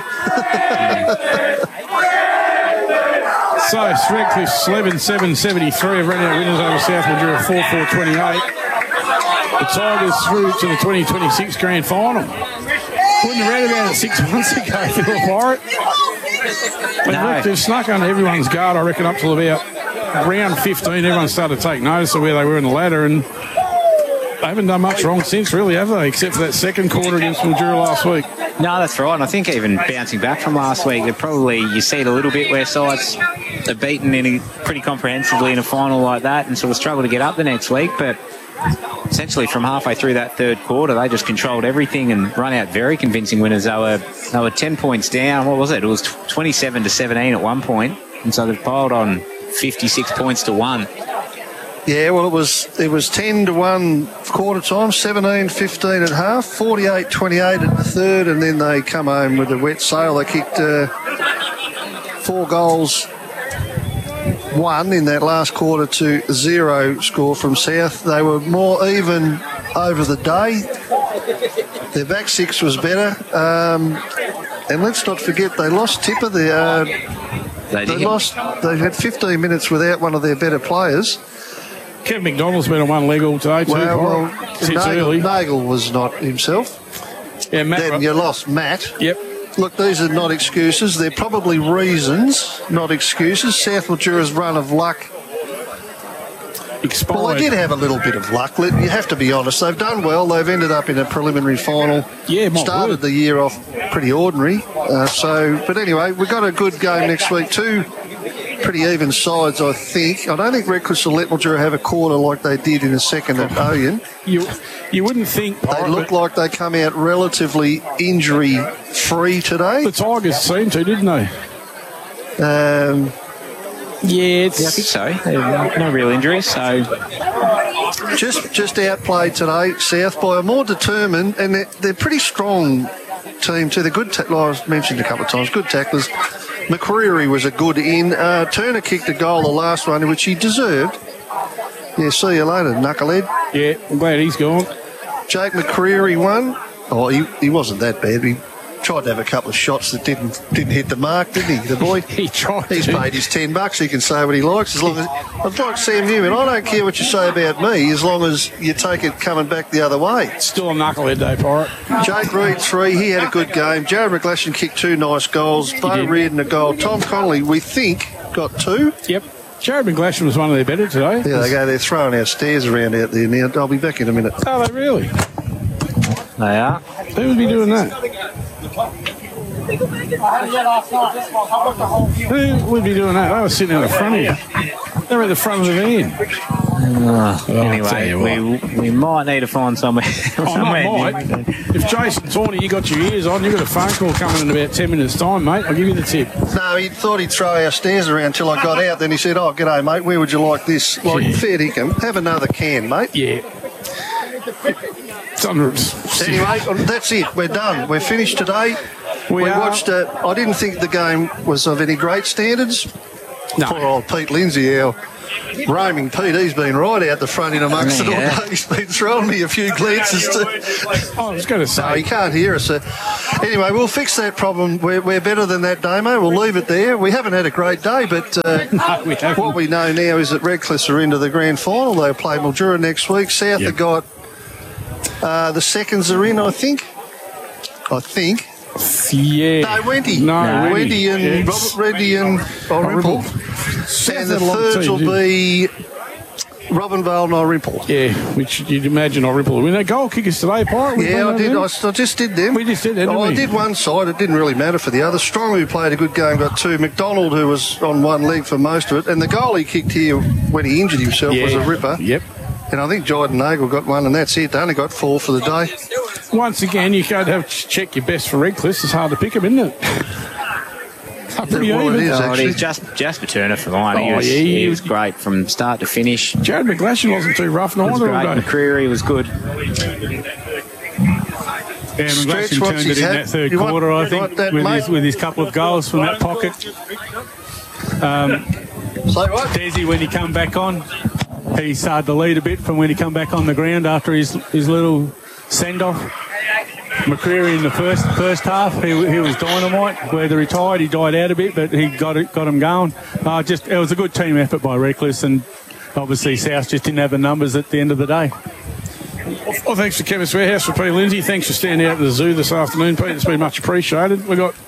So, Redcliffe's 11-7-73 have run out winners over South Mildura 4-4-28. The Tigers through to the 2026 Grand Final. Wouldn't have read about it 6 months ago, Phil Pirate. They've snuck under everyone's guard, I reckon, up till about round 15. Everyone started to take notice of where they were in the ladder, and they haven't done much wrong since, really, have they? Except for that second quarter against Mildura last week. No, that's right. And I think even bouncing back from last week, you see it a little bit where sides are beaten pretty comprehensively in a final like that and sort of struggle to get up the next week. But essentially from halfway through that third quarter, they just controlled everything and run out very convincing winners. They were 10 points down. What was it? It was 27-17 at one point. And so they've piled on 56 points to 1. Yeah, well, it was 10-1 quarter time, 17-15 at half, 48-28 at the third, and then they come home with a wet sail. They kicked 4 goals, 1 in that last quarter to 0 score from South. They were more even over the day. Their back six was better. And let's not forget, they lost Tipper. They had 15 minutes without one of their better players. Kevin McDonald's been on one leg all day too. Nagel was not himself. Yeah, Matt. Then you lost Matt. Yep. Look, these are not excuses. They're probably reasons, not excuses. South Mildura's run of luck expired. Well, they did have a little bit of luck. You have to be honest. They've done well. They've ended up in a preliminary final. Yeah, started the year off pretty ordinary. But anyway, we've got a good game next week too. Pretty even sides, I think. I don't think Redcliffe will let Mildura have a quarter like they did in the second at Oyen. You wouldn't think... They look like they come out relatively injury-free today. The Tigers seemed to, didn't they? Yeah, I think so. No real injuries, so... Just outplayed today, South, by a more determined, and they're pretty strong team too. They're good, like I mentioned a couple of times, good tacklers. McCreary was a good in. Turner kicked a goal the last one, which he deserved. Yeah, see you later, knucklehead. Yeah, I'm glad he's gone. Jake McCreary won. Oh, he wasn't that bad. He tried to have a couple of shots that didn't hit the mark, didn't he, the boy? He tried. He's paid his $10. He can say what he likes. As long as I'm like Sam Newman, I don't care what you say about me as long as you take it coming back the other way. Still a knucklehead though, Pirate. Jake Reed 3, he had a good game. Jared McGlashan kicked 2 nice goals. Bo Reardon a goal. Tom Connolly, we think, got 2. Yep. Jared McGlashan was one of their better today. Yeah, they go. They're throwing our stairs around out there now. I'll be back in a minute. Oh, they really? They are. Who would be doing that? Who would be doing that? They were sitting out the front of you. They were at the front of the van. Anyway, we might need to find somewhere. If Jason Tawney, you got your ears on, you got a phone call coming in about 10 minutes' time, mate. I'll give you the tip. No, he thought he'd throw our stairs around until I got out. Then he said, "Oh, g'day, mate. Where would you like this?" Like, fair dinkum. Have another can, mate. Yeah. Anyway, that's it. We're done. We're finished today. We watched it. I didn't think the game was of any great standards. No. Poor old Pete Lindsay, our roaming Pete, he's been right out the front in amongst it all day. He's been throwing me a few glances too. I was going to say. No, he can't hear us. Anyway, we'll fix that problem. We're better than that, Damo. We'll leave it there. We haven't had a great day, but No, we haven't. what we know now is that Redcliffe are into the grand final. They'll play Mildura next week. South have got the seconds are in, I think. Yeah. No, Wendy. No, Wendy and Yes. Robert Reddy and Rimple. And the thirds will be Robin Vale and Rimple. Yeah, which you'd imagine Rimple will win. That goal kickers today, Pirate. Yeah, I did. I just did them. We just did that, didn't I we? did one side. It didn't really matter for the other. Strong, who played a good game, got two. McDonald, who was on one leg for most of it. And the goal he kicked here when he injured himself was a ripper. Yep. And I think Jordan Nagel got one, and that's it. They only got 4 for the day. Once again, you can't have to check your best for Redcliffe. It's hard to pick them, isn't it? Pretty Well, even. it is, Oh, actually. he's Jasper Turner for mine. Oh, yeah, He was great from start to finish. Jared McGlashan wasn't too rough He was neither great. all day. McCreary was good. Yeah, Stretch McGlashan once turned he's it in had- that third you want- quarter, I you think, want that, with mate? his couple of goals from that pocket. Say what? Desi, when he come back on, he started to lead a bit from when he come back on the ground after his little send-off. McCreary in the first half, he was dynamite. Whether he retired, he died out a bit, but he got him going. It was a good team effort by Redcliffe, and obviously South just didn't have the numbers at the end of the day. Well, thanks to Chemist Warehouse for Peter Lindsay. Thanks for standing out at the zoo this afternoon, Pete. It's been much appreciated. We've got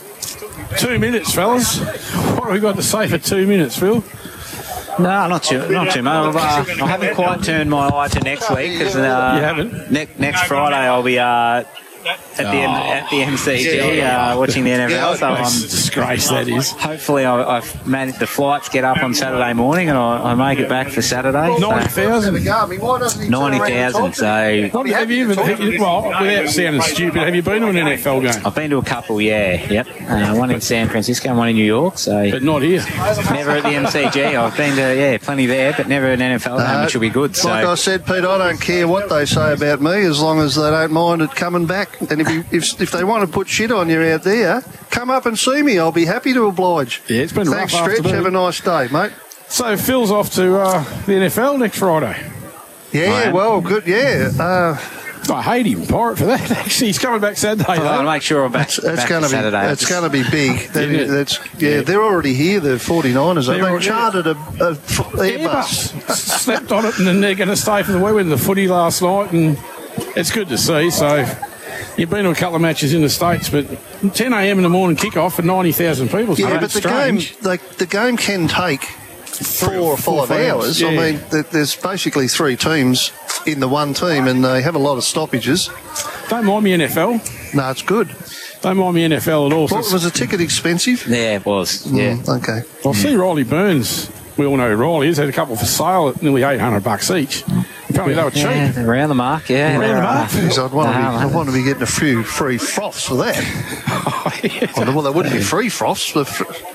2 minutes, fellas. What have we got to say for 2 minutes, Phil? No, not too much. I haven't quite turned my eye to next week because You haven't? next Friday I'll be at the MCG watching the NFL. So That's a disgrace, that is. hopefully I've managed the flights get up on Saturday morning and I make it back for Saturday. 90,000. 90,000. So What have you even, without sounding stupid, have you been to an NFL game? I've been to a couple. Yep. One in San Francisco and one in New York. So But not here. never at the MCG. I've been to plenty there, but never an NFL game, which will be good. So Like I said, Pete, I don't care what they say about me as long as they don't mind it coming back. And if they want to put shit on you out there, come up and see me. I'll be happy to oblige. Yeah, it's been Thanks, rough Stretch. afternoon. Have a nice day, mate. So Phil's off to the NFL next Friday. Yeah, well, good. Yeah. I hate him, Pirate, for that. Actually, he's coming back Saturday. I'll though. make sure I'm back. That's back going to be Saturday. that's going to be big. Isn't it? They're already here. The 49ers. They're They already- chartered a Airbus. Slept on it, and then they're going to stay for the weekend. The footy last night, and it's good to see. So you've been to a couple of matches in the States, but 10 a.m. in the morning kickoff for 90,000 people. So Yeah, but that's the strange. the game can take 4 or 5 hours. Yeah. I mean, there's basically 3 teams in the one team, and they have a lot of stoppages. Don't mind me NFL. No, it's good. Don't mind me NFL at all. What, was the ticket expensive? Yeah, it was. Yeah. Okay. I'll see Riley Burns. We all know who Riley is. Had a couple for sale at nearly $800 each. Apparently they were cheap. Yeah, around the mark. Yeah. Around the mark. Jeez, I'd want to be getting a few free froths for that. Well, they wouldn't be free froths. But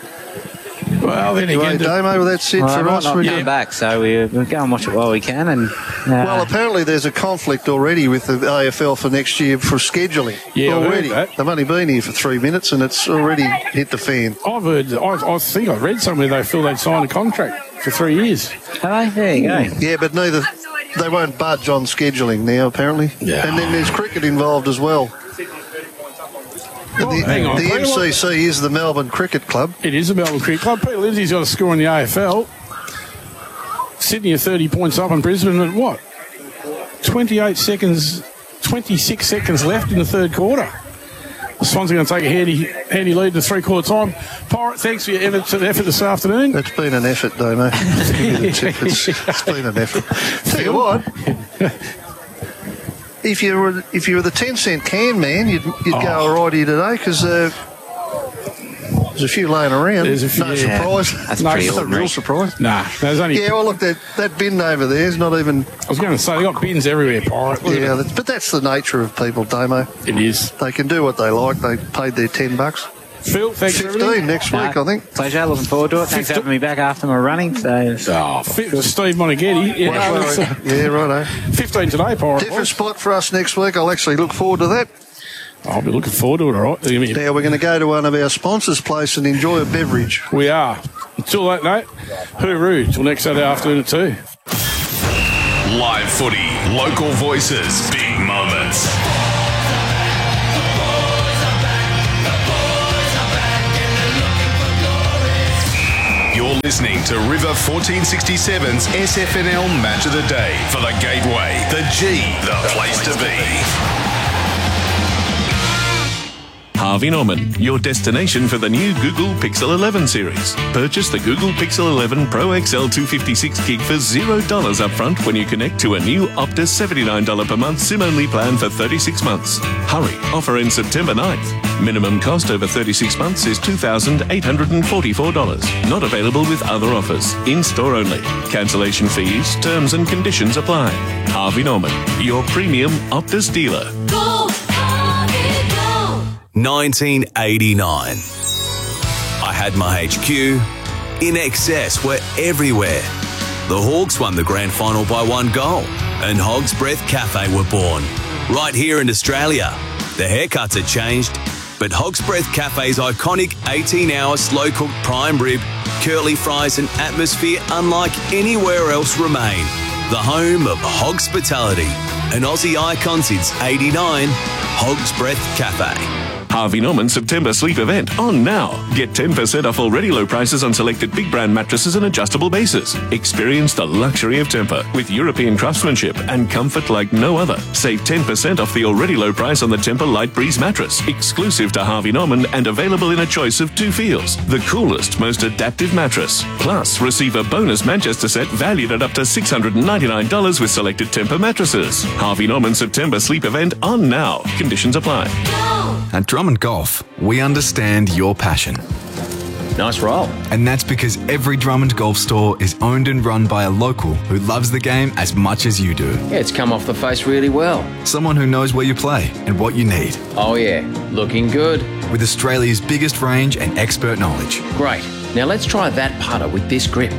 Well, then anyway, again, Damo, that's it Well, I for might us. not We- come back, so we'll go and watch it while we can. And Well, apparently there's a conflict already with the AFL for next year for scheduling. Yeah, I heard already. that. They've only been here for 3 minutes and it's already hit the fan. I've heard. I think I read somewhere they feel they'd signed a contract for 3 years. there you go. Yeah, but they won't budge on scheduling now, apparently. Yeah. And then there's cricket involved as well. Well, the hang on, the Peter, what- MCC is the Melbourne Cricket Club. It is a Melbourne Cricket Club. Peter Lindsay's got a score in the AFL. Sydney are 30 points up on Brisbane at what? 26 seconds left in the third quarter. The Swans are going to take a handy lead in the three-quarter time. Pirate, thanks for your effort this afternoon. It's been an effort, Damo. It's been an effort. Tell you what, if you were the 10-cent can man, you'd go all right here today because there's a few laying around. There's a few, no yeah. surprise. That's no, pretty it's not a ordinary. real surprise. Nah, there's only. Yeah, well, look, that bin over there is not even. I was going to say, they got bins everywhere, Pirate. Look at Yeah, it. but that's the nature of people, Damo. It is. They can do what they like. They paid their $10. Phil, thanks for 15 everything. next week, I think. Pleasure. Looking forward to it. Thanks for having me back after my running. So, Steve Monaghetti. Yeah, Yeah, righto. 15 today, Pirate. Different spot for us next week. I'll actually look forward to that. I'll be looking forward to it, all right. Now we're going to go to one of our sponsors' place and enjoy a beverage. We are. Until that night, hooroo. Till next Saturday afternoon at 2. Live footy, local voices, big moments. You're listening to River 1467's SFNL Match of the Day for the Gateway, the G, the place to be. Harvey Norman, your destination for the new Google Pixel 11 series. Purchase the Google Pixel 11 Pro XL 256 gig for $0 upfront when you connect to a new Optus $79 per month SIM-only plan for 36 months. Hurry, offer ends September 9th. Minimum cost over 36 months is $2,844. Not available with other offers. In-store only. Cancellation fees, terms and conditions apply. Harvey Norman, your premium Optus dealer. Go, Harvey, go. 1989. I had my HQ. In excess were everywhere. The Hawks won the grand final by 1 goal, and Hog's Breath Cafe were born. Right here in Australia. The haircuts had changed, but Hog's Breath Cafe's iconic 18-hour slow-cooked prime rib, curly fries and atmosphere unlike anywhere else remain. The home of Hogspitality, an Aussie icon since 89, Hog's Breath Cafe. Harvey Norman September sleep event on now. Get 10% off already low prices on selected big brand mattresses and adjustable bases. Experience the luxury of Tempur with European craftsmanship and comfort like no other. Save 10% off the already low price on the Tempur Light Breeze mattress, exclusive to Harvey Norman and available in a choice of 2 feels. The coolest, most adaptive mattress. Plus, receive a bonus Manchester set valued at up to $699 with selected Tempur mattresses. Harvey Norman September sleep event on now. Conditions apply. At Drummond Golf, we understand your passion. Nice roll. And that's because every Drummond Golf store is owned and run by a local who loves the game as much as you do. Yeah, it's come off the face really well. Someone who knows where you play and what you need. Oh yeah, looking good. With Australia's biggest range and expert knowledge. Great. Now let's try that putter with this grip.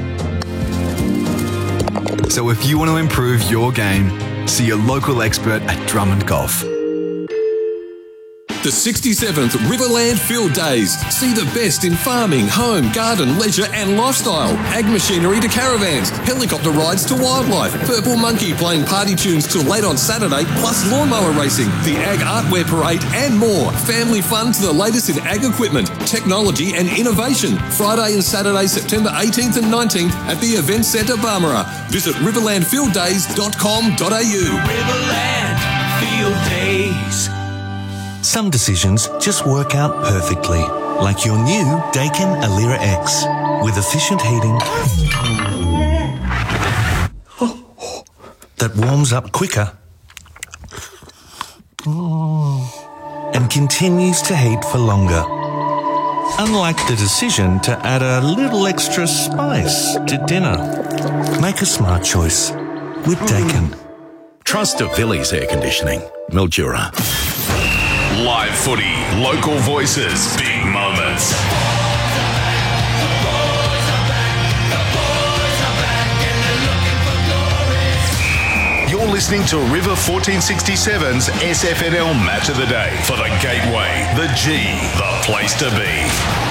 So if you want to improve your game, see your local expert at Drummond Golf. The 67th Riverland Field Days. See the best in farming, home, garden, leisure and lifestyle. Ag machinery to caravans, helicopter rides to wildlife, Purple Monkey playing party tunes till late on Saturday, plus lawnmower racing, the Ag Artwear Parade and more. Family fun to the latest in ag equipment, technology and innovation. Friday and Saturday, September 18th and 19th at the Event Centre Barmera. Visit riverlandfielddays.com.au. Riverland Field Days. Some decisions just work out perfectly, like your new Daikin Alira X with efficient heating that warms up quicker and continues to heat for longer. Unlike the decision to add a little extra spice to dinner. Make a smart choice with Daikin. Trust of Villiers Air Conditioning, Mildura. Live footy, local voices, big moments. You're listening to River 1467's SFNL Match of the Day for the Gateway, the G, the place to be.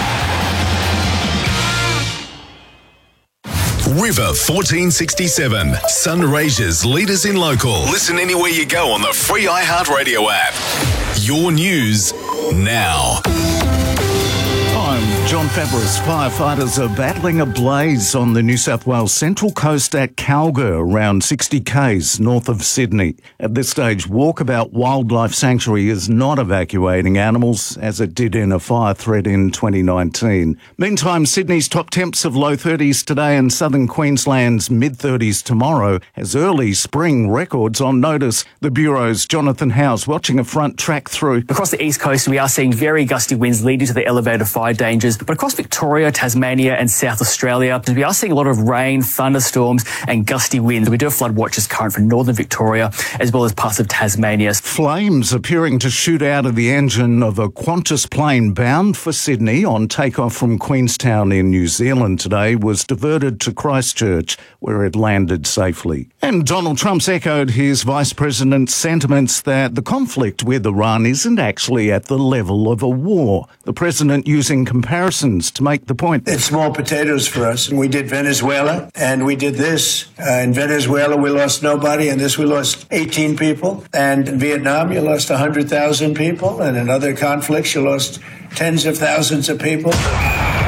River 1467, Sunraysia's leaders in local. Listen anywhere you go on the free iHeartRadio app. Your news now. I'm John Fabris. Firefighters are battling a blaze on the New South Wales Central Coast at Calgary, around 60 k's north of Sydney. At this stage, Walkabout Wildlife Sanctuary is not evacuating animals, as it did in a fire threat in 2019. Meantime, Sydney's top temps of low 30s today and southern Queensland's mid-30s tomorrow has early spring records on notice. The Bureau's Jonathan Howes watching a front track through. Across the east coast, we are seeing very gusty winds leading to the elevated fire dangers watches. But across Victoria, Tasmania and South Australia, we are seeing a lot of rain, thunderstorms and gusty winds. We do have flood watches current for northern Victoria as well as parts of Tasmania. Flames appearing to shoot out of the engine of a Qantas plane bound for Sydney on takeoff from Queenstown in New Zealand today was diverted to Christchurch, where it landed safely. And Donald Trump's echoed his vice president's sentiments that the conflict with Iran isn't actually at the level of a war. The president using comparisons to make the point. It's small potatoes for us. We did Venezuela, and we did this. In Venezuela, we lost nobody. In this, we lost 18 people. And in Vietnam, you lost 100,000 people. And in other conflicts, you lost tens of thousands of people.